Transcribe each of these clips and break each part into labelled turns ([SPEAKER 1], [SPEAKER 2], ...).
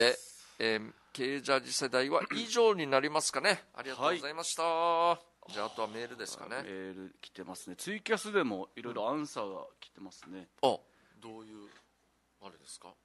[SPEAKER 1] ケージャージ世代は以上になりますかね。ありがとうございました、じゃああとはメールですかね。
[SPEAKER 2] メール来てますね。ツイキャスでもいろいろアンサーが来てますね。
[SPEAKER 1] どういうあれですか。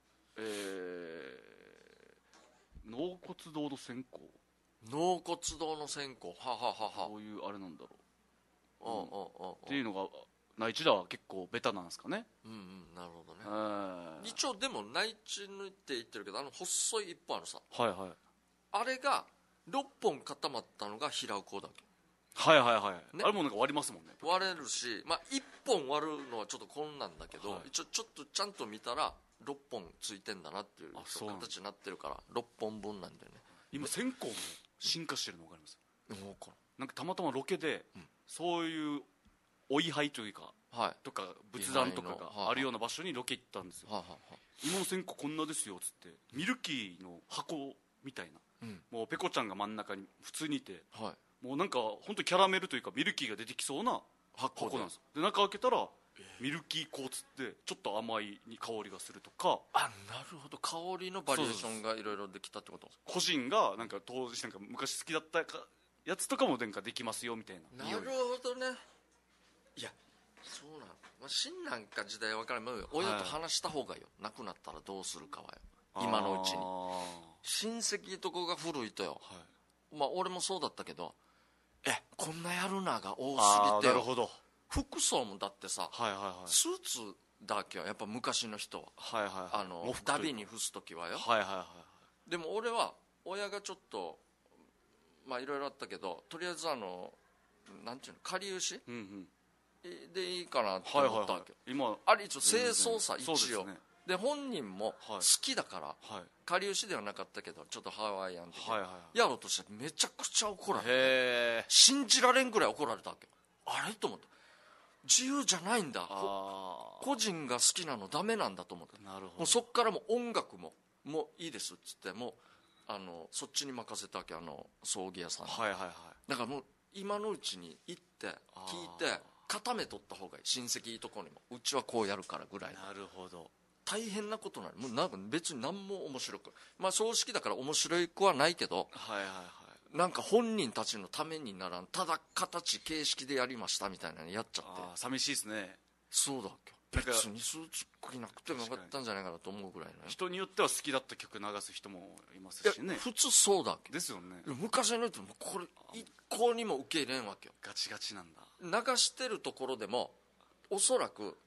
[SPEAKER 2] 納骨堂の線香。
[SPEAKER 1] 納骨堂の線香、はははは。
[SPEAKER 2] どういうあれなんだろ
[SPEAKER 1] う、
[SPEAKER 2] っていうのが内地では結構ベタなんですかね。
[SPEAKER 1] なるほどね。一応でも内地抜いて言ってるけど、細い一本あるさ、
[SPEAKER 2] はいはい、
[SPEAKER 1] あれが6本固まったのが平尾香だけ。
[SPEAKER 2] はいはいはい、
[SPEAKER 1] ね、
[SPEAKER 2] あれもなんか割りますもんね。
[SPEAKER 1] 割れるし、1本割るのはちょっと困難だけど、一応ちょっとちゃんと見たら6本ついてんだなっていう形になってるから6本分なんだよね。
[SPEAKER 2] 今線香も進化してるの分かります？なんかたまたまロケで、そういうお位牌というか、とか仏壇とかがあるような場所にロケ行ったんですよ。今の線香こんなですよっつって、ミルキーの箱みたいな、もうペコちゃんが真ん中に普通にいて、もうなんか本当キャラメルというかミルキーが出てきそうな箱なんですよ。で中開けたらミルキー香っつってちょっと甘い香りがするとか。
[SPEAKER 1] なるほど、香りのバリエーションがいろいろできたってこと。
[SPEAKER 2] 個人がなんか当時なんか昔好きだったやつとかもなんかできますよみたいな。
[SPEAKER 1] なるほどね。いやそうなの、親なんか時代分からない、親と話した方がいいよ、亡くなったらどうするかはよ、今のうちに。親戚とこが古いとよ、俺もそうだったけど、こんなやるなが多すぎて。
[SPEAKER 2] なるほど。
[SPEAKER 1] 服装もだってさ、スーツだけはやっぱ昔の人は、ダビに伏す時はよ。でも俺は親がちょっといろいろあったけど、とりあえずなんていうの、かりゆし、でいいかなって思ったわけよ。今あれ一応清掃さ、一応で本人も好きだから、かりゆしではなかったけどちょっとハワイアン的なやろうとしてめちゃくちゃ怒られて、信じられんぐらい怒られたわけよ。あれと思って、自由じゃないんだ、個人が好きなのダメなんだと思って。もうそっからもう音楽もういいですっつって、もうそっちに任せたわけ、葬儀屋さんに。だからもう今のうちに行って聞いて固めとった方がいい、親戚いいとこにも、うちはこうやるからぐらい。
[SPEAKER 2] なるほど。
[SPEAKER 1] 大変なことなの、もうなんか別に何も面白く、葬式だから面白い子はないけど、なんか本人たちのためにならん、ただ形形式でやりましたみたいなのやっちゃって。
[SPEAKER 2] 寂しいですね。
[SPEAKER 1] そうだっけ、別にスーツ着なくてもよかったんじゃないかなと思うぐらいね。
[SPEAKER 2] 人によっては好きだった曲流す人もいますしね。
[SPEAKER 1] 普通そうだっけ
[SPEAKER 2] ですよね。
[SPEAKER 1] 昔の人もこれ一向にも受け入れんわけよ。
[SPEAKER 2] ガチガチなんだ。
[SPEAKER 1] 流してるところでもおそらく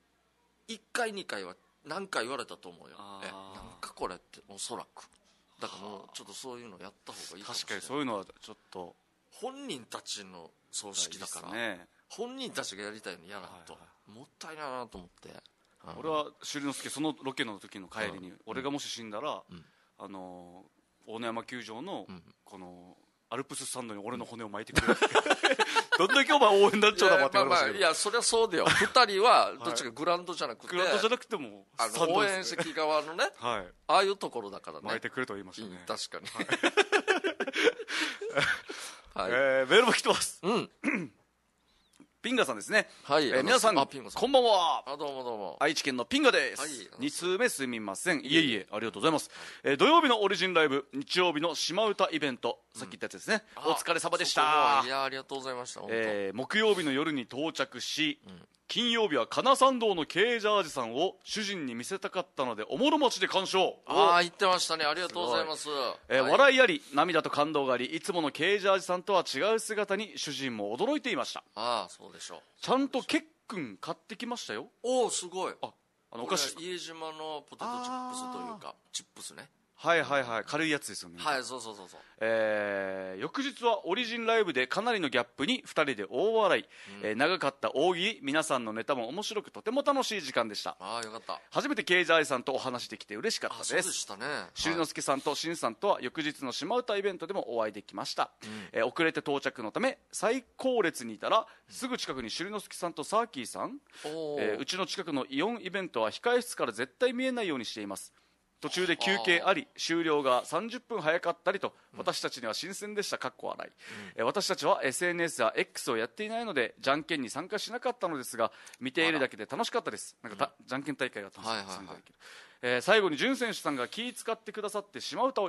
[SPEAKER 1] 1回2回は何か言われたと思うよ。なんかこれっておそらくだからもうちょっとそういうのやった方がいいかもしれない。
[SPEAKER 2] 確かにそういうのはちょっと
[SPEAKER 1] 本人たちの葬式だから、本人たちがやりたいようにやらんともったいないなと思って。
[SPEAKER 2] 俺は修之助そのロケの時の帰りに、俺がもし死んだら、大野山球場のこのアルプススタンドに俺の骨を巻いてくれどんだけお前応援団長だもって言われましたけど。
[SPEAKER 1] いやそりゃそうだよ、2人はどっちかグラウンドじゃなくて、
[SPEAKER 2] グラウンドじゃなくても
[SPEAKER 1] 応援席側のね、ああいうところだからね、
[SPEAKER 2] 巻いてくれと言いましたね。
[SPEAKER 1] 確かに。
[SPEAKER 2] メールも来てます。ピンガさんですね。皆さんこんばんは。
[SPEAKER 1] どうもどうも。
[SPEAKER 2] 愛知県のピンガです。2通目すみません。いえいえ、ありがとうございます。土曜日のオリジンライブ、日曜日の島唄イベント、さっき言ったやつですね。お疲れ様でした。
[SPEAKER 1] いやありがとうございました。
[SPEAKER 2] 木曜日の夜に到着し、金曜日は金参道のケージャージさんを主人に見せたかったのでおもろ町で鑑賞。
[SPEAKER 1] 言ってましたね。ありがとうございます。
[SPEAKER 2] 笑いあり涙と感動があり、いつものケージャージさんとは違う姿に主人も驚いていました。
[SPEAKER 1] そうでしょう。
[SPEAKER 2] ちゃんとケックン買ってきましたよ。
[SPEAKER 1] すごい。
[SPEAKER 2] お菓子、
[SPEAKER 1] 家島のポテトチップスというかチップスね。
[SPEAKER 2] 軽いやつですよね。
[SPEAKER 1] そう。
[SPEAKER 2] 翌日はオリジンライブでかなりのギャップに2人で大笑い、長かった大喜利、皆さんのネタも面白くとても楽しい時間でした。
[SPEAKER 1] よかった。
[SPEAKER 2] 初めてケイジャーイさんとお話できて嬉しかったです。
[SPEAKER 1] そうでしたね。
[SPEAKER 2] 修之助さんとしんさんとは翌日の島唄イベントでもお会いできました。遅れて到着のため最後列にいたら、すぐ近くに修之助さんとサーキーさん、うちの近くのイオンイベントは控え室から絶対見えないようにしています。途中で休憩あり、終了が30分早かったりと、私たちには新鮮でした。かっこ笑い。私たちは SNS や X をやっていないのでじゃんけんに参加しなかったのですが、見ているだけで楽しかったです。なんかじゃんけん大会が楽しかったです。 最後に潤選手さんが気使ってくださって島唄を